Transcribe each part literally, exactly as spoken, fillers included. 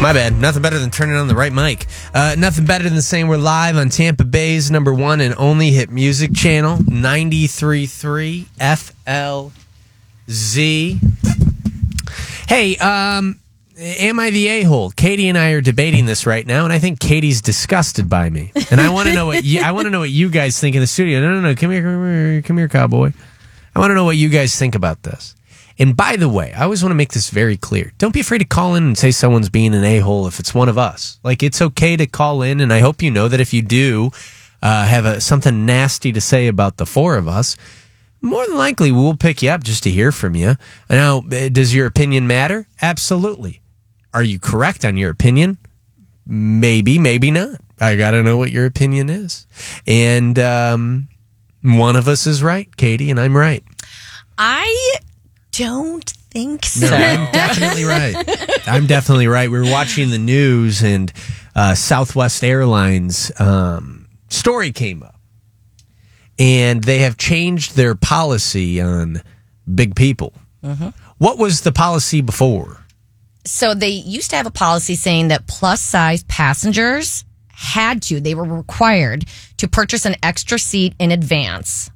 My bad. Nothing better than turning on the right mic. Uh, nothing better than saying we're live on Tampa Bay's number one and only hit music channel, ninety-three point three F L Z. Hey, um, am I the a-hole? Katie and I are debating this right now, and I think Katie's disgusted by me. And I want to know what you, I want to know what you guys think in the studio. No, no, no. Come here, come here, come here, cowboy. I want to know what you guys think about this. And by the way, I always want to make this very clear. Don't be afraid to call in and say someone's being an a-hole if it's one of us. Like, it's okay to call in, and I hope you know that if you do uh, have a, something nasty to say about the four of us, more than likely we'll pick you up just to hear from you. Now, does your opinion matter? Absolutely. Are you correct on your opinion? Maybe, maybe not. I got to know what your opinion is. And um, one of us is right, Katie, and I'm right. I... don't think so. No, I'm definitely right. I'm definitely right. We were watching the news, and uh, Southwest Airlines um, story came up, and they have changed their policy on big people. Uh-huh. What was the policy before? So they used to have a policy saying that plus-size passengers had to, they were required to purchase an extra seat in advance.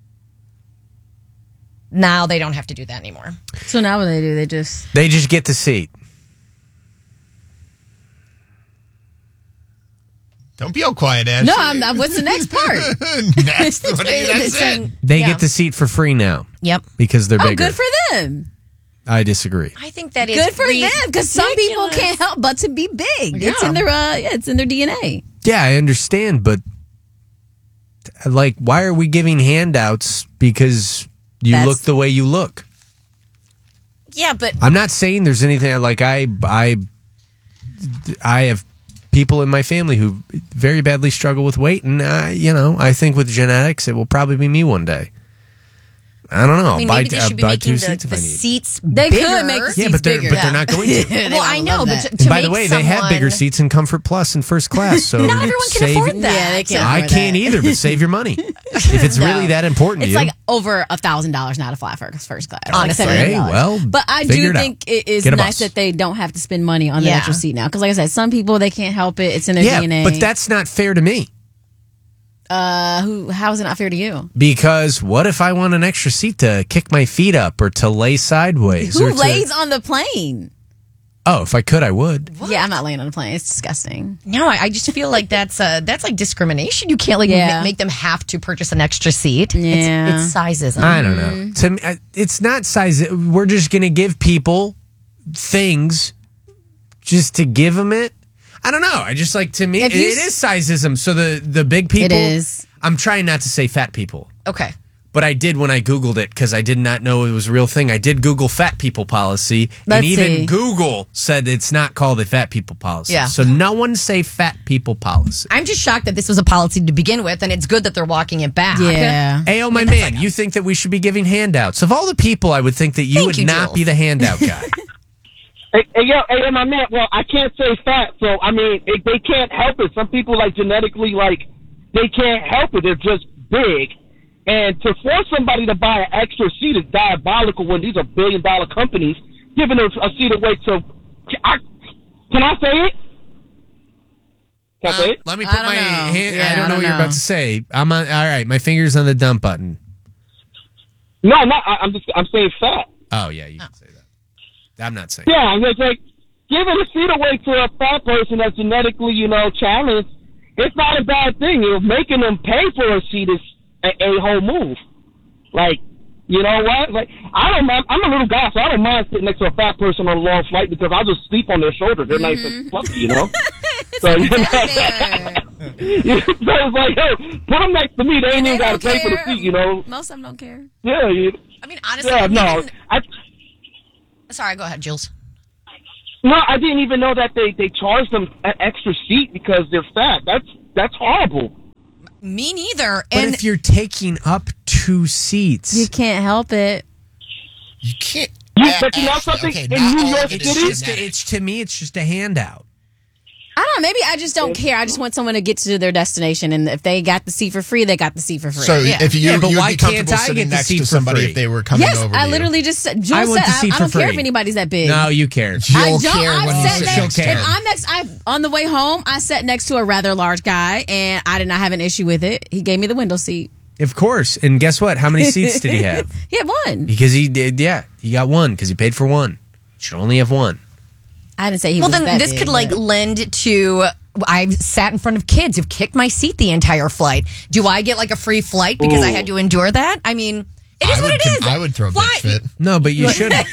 Now they don't have to do that anymore. So now what do they do? They just... They just get the seat. Don't be all quiet, Ashley. No, I'm, I'm, what's the next part? Next, what are you gonna say? They Yeah. get the seat for free now. Yep. Because they're Oh, bigger. good for them. I disagree. I think that is Good for ridiculous. them, because some people can't help but to be big. It's Yeah. in their uh, yeah, it's in their D N A. Yeah, I understand, but like, why are we giving handouts because you That's- look the way you look? Yeah, but I'm not saying there's anything like I I I have people in my family who very badly struggle with weight, and uh, you know, I think with genetics it will probably be me one day. I don't know. I mean, I'll buy, maybe they I'll should be buy making two the, seats if the I need. seats They bigger. could make the Yeah, seats but they're bigger. but they're not going to. well, I know, but to, to And by the make way, they have someone- bigger seats in Comfort Plus and First Class. So Not everyone can save- afford that. Yeah, they can't. I afford can't that. either, but save your money if it's No. really that important to It's you. like over a thousand dollars not to fly first first class. Honestly. Like Hey, seven hundred dollars. well, but I figure do it out. think it is Get a nice bus. that they don't have to spend money on the Yeah. extra seat now. Because like I said, some people they can't help it. It's in their yeah, D N A. but that's not fair to me. uh, who? How is it not fair to you? Because what if I want an extra seat to kick my feet up or to lay sideways? Who or to- lays on the plane? Oh, if I could, I would. Yeah, I'm not laying on the plane. It's disgusting. No, I, I just feel like that's uh, that's like discrimination. You can't like Yeah. ma- make them have to purchase an extra seat. Yeah. It's, it's sizes. I don't know. To me, I- it's not size. We're just going to give people things just to give them it. I don't know. I just like to me, it, If you it s- is sizeism. So the the big people. It is. I'm trying not to say fat people, Okay. but I did when I Googled it because I did not know it was a real thing. I did Google fat people policy, Let's and even see. Google said it's not called a fat people policy. Yeah. So no one say fat people policy. I'm just shocked that this was a policy to begin with, and it's good that they're walking it back. Yeah. Hey, oh my man, you think that we should be giving handouts? Of all the people, I would think that you Thank would you, not Jules. be the handout guy. Hey, hey, yo, hey, yo, my man. Well, I can't say fat, so I mean, it, they can't help it. Some people like genetically, like they can't help it. They're just big, and to force somebody to buy an extra seat is diabolical. When these are billion-dollar companies giving us a seat away, so I, can I say it? Can I say it? Let me I put don't my know. hand. Yeah, I don't I know don't what you're know. about to say. I'm on. All right, my finger's on the dump button. No, no, I, I'm just I'm saying fat. Oh yeah, you can say that. I'm not saying. Yeah, I'm just like giving a seat away to a fat person that's genetically, you know, challenged. It's not a bad thing. You know, making them pay for a seat is a, a whole move. Like, you know what? Like, I don't mind. I'm a little guy, so I don't mind sitting next to a fat person on a long flight because I'll just sleep on their shoulder. They're nice and fluffy, you know. so, you know, so it's like, yo, put them next to me. They ain't They even got to don't pay for the care. seat, you know. Most of them don't care. Yeah, you, I mean, honestly, yeah, no. even- I, sorry, go ahead, Jules. No, I didn't even know that they, they charged them an extra seat because they're fat. That's that's horrible. Me neither. But And if you're taking up two seats, You can't help it. You can't. You, uh, but you know Ashley, something? okay, In not New all York of it is it's City, just genetic. it's to me, it's just a handout. I don't know. Maybe I just don't care. I just want someone to get to their destination, and if they got the seat for free, they got the seat for free. So if you, Yeah, but you'd why be can't comfortable I sitting get the next seat to for somebody free? if they were coming yes, over I to literally you. just said, I Jules want said, the I, seat I for don't care free. if anybody's that big. No, you care. I You'll don't. care I when you sat sit next. She'll next care. If I'm next, I on the way home, I sat next to a rather large guy, and I did not have an issue with it. He gave me the window seat. Of course. And guess what? How many seats did he have? He had one. Because he did, yeah. He got one because he paid for one. Should only have one. I didn't say he Well, was then that this big, could like but- lend to. I sat in front of kids who've kicked my seat the entire flight. Do I get like a free flight because I had to endure that? I mean, it is I what would, it is. I would throw a Fly- bitch fit. No, but you shouldn't.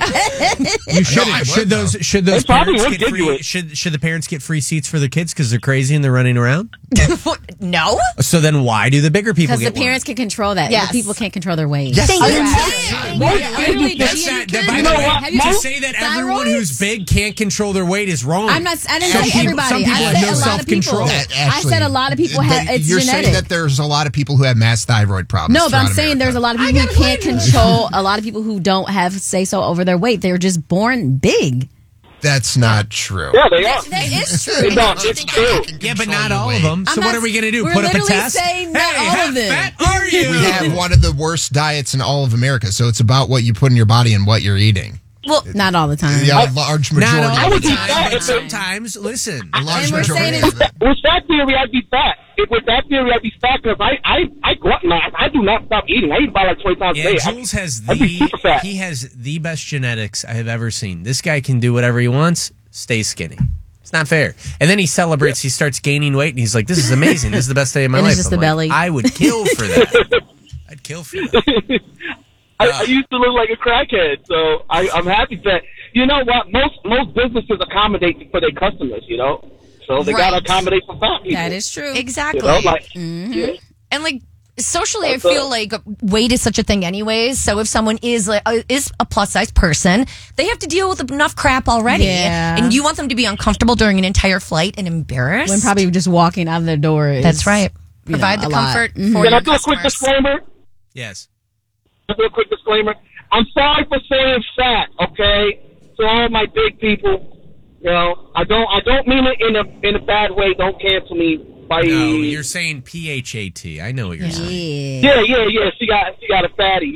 You shouldn't. I would, should those though. should those They probably parents would get give you free? it. Should should the parents get free seats for their kids because they're crazy and they're running around? No. So then why do the bigger people Because get the parents can control that. Yes. The people can't control their weight. Yes. Thank I you. am Thank saying. you. Literally, That's Gia, not, you that, could- by You the know way, what? to Most say that everyone who's thyroids- big can't control their weight is wrong. I'm not. I didn't Some say people- everybody. Some people I have said no a lot of people. self-control. That I said a lot of people have. but It's You're genetic. saying that there's a lot of people who have mass thyroid problems. No, but I'm throughout saying America. there's a lot of people who can't control. A lot of people who don't have say so over their weight. They're just born big. That's not true. Yeah, they are. That is true. It's not. I It's think true. that- Yeah, but Control not your all weight. of them. I'm So what not- are we going to do? we're Put up a literally test? saying not hey, all how of them. fat are you? We have one of the worst diets in all of America, so it's about what you put in your body and what you're eating. Well, Not all the time. Yeah, a large Not majority all of the the be time, fat but if it- sometimes. Listen, A large And we're majority saying of it. With that theory, I'd be fat. If with that theory, I'd be fat because I, I, I, go out and I, I do not stop eating. I eat about like twenty times a yeah, day. Jules has I'd be the super fat. he has the best genetics I have ever seen. This guy can do whatever he wants, stay skinny. It's not fair. And then he celebrates. He starts gaining weight, and he's like, "This is amazing. This is the best day of my And life." it's just I'm the like, belly. I would kill for that. I'd kill for that. I, I used to look like a crackhead, so I, I'm happy that you know what most most businesses accommodate for their customers. You know, so they Right. gotta accommodate for fat people. That is true. exactly. You know, like Mm-hmm. yeah. And like socially, I That's feel it. like weight is such a thing, anyways. So if someone is like uh, is a plus size person, they have to deal with enough crap already. Yeah. And you want them to be uncomfortable during an entire flight and embarrassed? When probably just walking out of their door. Is, That's right. you know, Provide a the lot. comfort Mhm. for Can your I do a quick customers. disclaimer? Yes. Can I do a quick disclaimer. I'm sorry for saying fat. Okay, to all my big people. You know, I don't I don't mean it in a in a bad way. Don't cancel me. By No, you're saying P H A T. I know what you're saying. Yeah. yeah, yeah, yeah. She got she got a fatty.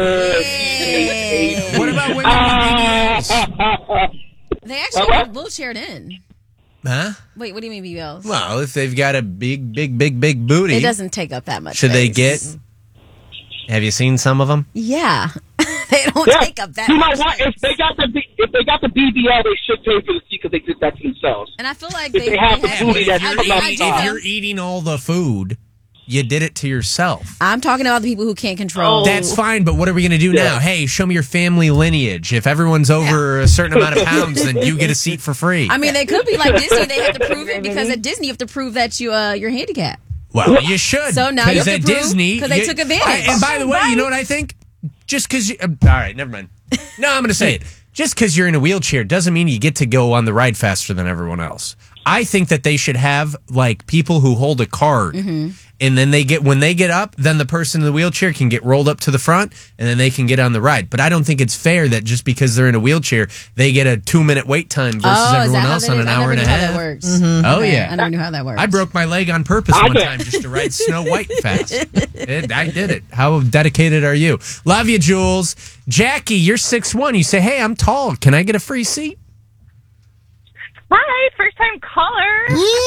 Yeah. What about women with B B Ls? They actually What? are wheelchaired in. Huh? Wait, what do you mean B B Ls? Well, if they've got a big, big, big, big booty, It doesn't take up that much. should they space. get? Have you seen some of them? Yeah. they don't Yeah. take up that You know much what? space. If they got the B- if they got the B B L, they should pay for the seat because they did that to themselves. And I feel like If they, they have the have- booty that's I- come I- out I If do top. them. you're eating all the food, you did it to yourself. I'm talking about the people who can't control. That's fine, but what are we going to do Yeah. now? Hey, show me your family lineage. If everyone's over a certain amount of pounds, then you get a seat for free. I mean, they could be like Disney. They have to prove it because at Disney you have to prove that you uh, you're handicapped. Well, you should. So now you have 'Cause to at prove- Disney 'cause they you- took advantage. I- and by the way, you know what I think? Just because you, uh, all right, never mind. No, I'm going to say it. Just because you're in a wheelchair doesn't mean you get to go on the ride faster than everyone else. I think that they should have like people who hold a card, Mm-hmm. and then they get when they get up, then the person in the wheelchair can get rolled up to the front, and then they can get on the ride. But I don't think it's fair that just because they're in a wheelchair, they get a two minute wait time versus oh, is everyone that how else that on is? an I hour never and a knew how half. that works. Oh Okay, yeah, I never knew how that works. I broke my leg on purpose I one did. time just to ride Snow White fast. It, I did it. How dedicated are you? Love you, Jules. Jackie, you're six one. You say, hey, I'm tall. Can I get a free seat? Hi, first time caller.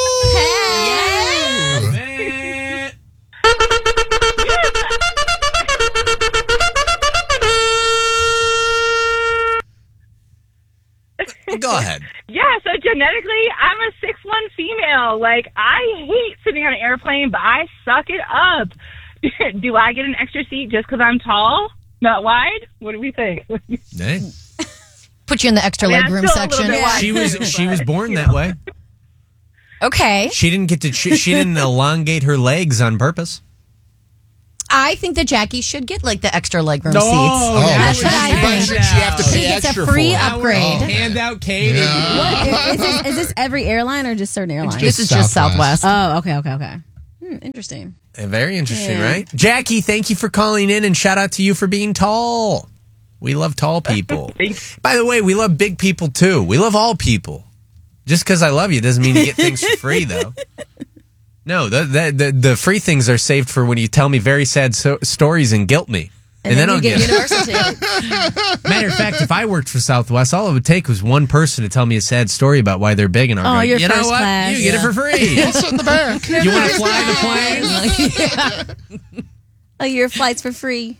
Go ahead. Yeah, so genetically, I'm a six one female. Like, I hate sitting on an airplane, but I suck it up. Do I get an extra seat just because I'm tall, not wide? What do we think? Hey. Put you in the extra I mean, leg I'm room still a little section. bit wide. She was she was born that way. Okay. She didn't get to. She, she didn't elongate her legs on purpose. I think that Jackie should get like the extra legroom No. seats. Oh, That's yeah. what I But think. should she have to She pay gets a extra free for it? upgrade. Oh. Handout Katie. What? Is, this, is this every airline or just certain airlines? This is just Southwest. Southwest. oh, okay, okay, okay. Hmm, interesting. Uh, Very interesting, Yeah. right? Jackie, thank you for calling in, and shout out to you for being tall. We love tall people. By the way, we love big people too. We love all people. Just because I love you doesn't mean you get things for free, though. No, the, the the the free things are saved for when you tell me very sad so- stories and guilt me. And, And then, then you I'll get get it. Universal tickets. Matter of fact, if I worked for Southwest, all it would take was one person to tell me a sad story about why they're big, and I'll Oh, go, you're you know first what? class. You get it Yeah. for free. I'll sit in the back. You want to fly the plane? Oh, your flights for free.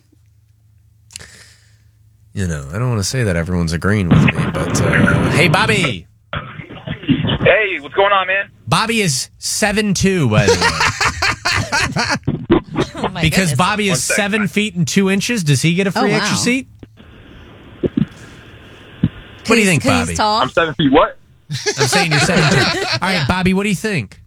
You know, I don't want to say that everyone's agreeing with me, but uh, hey, Bobby. Hey, what's going on, man? Bobby is seven two, by the way. Oh my Because goodness. Bobby One is sec. seven feet and two inches. Does he get a free Oh, wow. extra seat? What do you think, 'Cause Bobby? He's tall. I'm seven feet. What? I'm saying you're seven two. All right, Bobby, what do you think?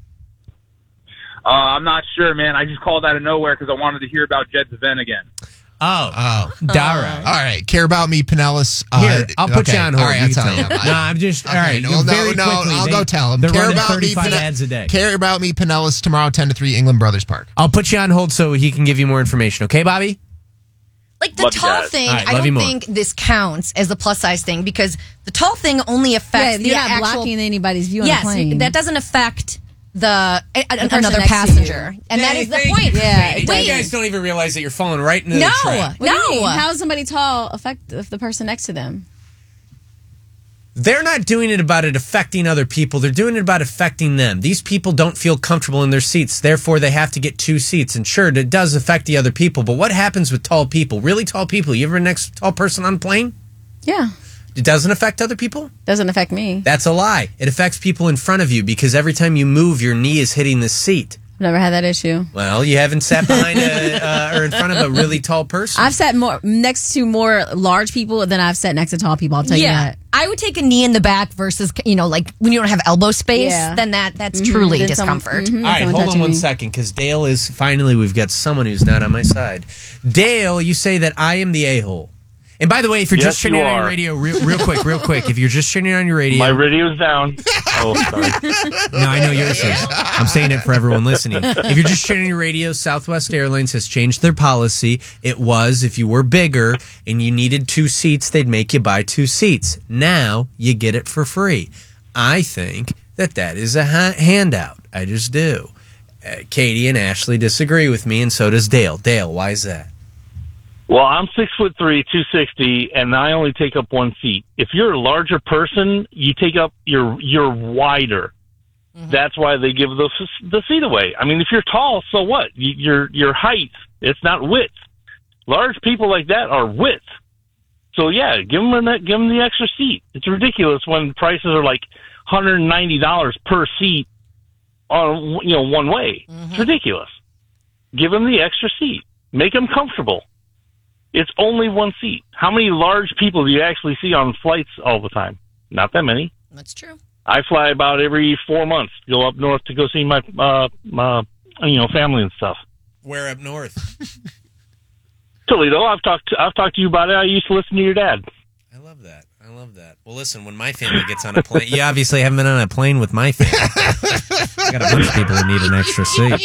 Uh, I'm not sure, man. I just called out of nowhere because I wanted to hear about Jed's event again. Oh, Oh. Dara. All right. Care about me, Pinellas. Uh, Here, I'll put okay. you on hold. All right, You I'll can tell tell him. him. No, I'm just all Okay, right. no, you no, very no, quickly, I'll they- go tell him. They're Care running about me, thirty-five Pine- ads a day. Care about me, Pinellas, tomorrow, ten to three, England Brothers Park. I'll put you on hold so he can give you more information. Okay, Bobby? Like the Love you tall guys. thing, All right, I love you don't more. think this counts as a plus size thing because the tall thing only Yeah, affects you're the not actual. blocking anybody's view on yes, the plane. that doesn't affect the, a, a- person another next to passenger, you. and that Hey, is the thank point. you. Yeah, Wait, it you doesn't. guys don't even realize that you're falling right into No. the trap. What do you No. mean? How is somebody tall affect the person next to them? They're not doing it about it affecting other people. They're doing it about affecting them. These people don't feel comfortable in their seats. Therefore, they have to get two seats. And sure, it does affect the other people. But what happens with tall people? Really tall people? You ever been next to a tall person on a plane? Yeah, It doesn't affect other people? doesn't affect me. That's a lie. It affects people in front of you because every time you move, your knee is hitting the seat. I've never had that issue. Well, you haven't sat behind a, uh, or in front of a really tall person. I've sat more next to more large people than I've sat next to tall people. I'll tell you Yeah, that. I would take a knee in the back versus you know like when you don't have elbow space. Yeah. Then that that's truly Then some- discomfort. mhm, All right, someone hold on touching one me. second, because Dale is finally. We've got someone who's not on my side. Dale, you say that I am the a-hole. And by the way, if you're Yes, just turning you on your are. radio, real, real quick, real quick, if you're just turning on your radio, My radio's down. Oh, sorry. no, I know yours is. I'm saying it for everyone listening. If you're just turning on your radio, Southwest Airlines has changed their policy. It was if you were bigger and you needed two seats, they'd make you buy two seats. Now you get it for free. I think that that is a ha- handout. I just do. Uh, Katie and Ashley disagree with me, and so does Dale. Dale, why is that? Well, I'm six foot three, two sixty, and I only take up one seat. If you're a larger person, you take up you're you're wider. Mm-hmm. That's why they give the the seat away. I mean, if you're tall, so what? You, your your height, it's not width. Large people like that are width. So yeah, give them that, give them the extra seat. It's ridiculous when prices are like one hundred ninety dollars per seat on you know one way. Mm-hmm. It's ridiculous. Give them the extra seat. Make them comfortable. It's only one seat. How many large people do you actually see on flights all the time? Not that many. That's true. I fly about every four months. Go up north to go see my, uh, my you know, family and stuff. Where up north? Toledo. I've talked. To, I've talked to you about it. I used to listen to your dad. I love that. I love that. Well, listen, when my family gets on a plane, you obviously haven't been on a plane with my family. I got a bunch of people who need an extra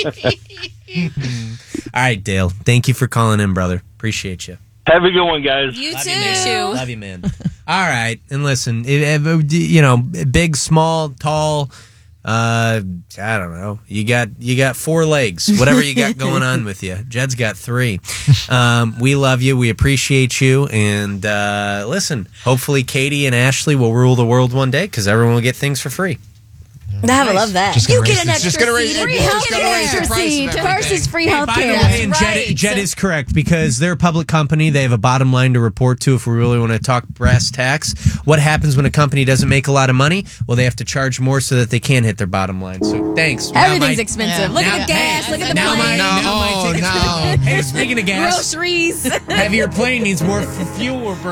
seat. All right, Dale. Thank you for calling in, brother. Appreciate you. Have a good one, guys. You Love too. you, man. Love you, man. All right, and listen, it, it, you know, big, small, tall. Uh, I don't know. You got you got four legs. Whatever you got going on with you. Jed's got three. Um, we love you. We appreciate you. And uh, listen, hopefully Katie and Ashley will rule the world one day because everyone will get things for free. I would love that. Just gonna You raise get an the- extra just gonna raise seat. the- Free just health gonna raise the care. price of everything. First is free Hey, health by the care. way, and right. Jed, Jed is correct because they're a public company. They have a bottom line to report to if we really want to talk brass tacks. What happens when a company doesn't make a lot of money? Well, they have to charge more so that they can hit their bottom line. So thanks. Now Everything's my- expensive. Look now- at the gas. hey, Look at the now my- plane. now my No, ticket's- no. Hey, speaking of gas, Groceries. heavier plane needs more f- fuel we're burning.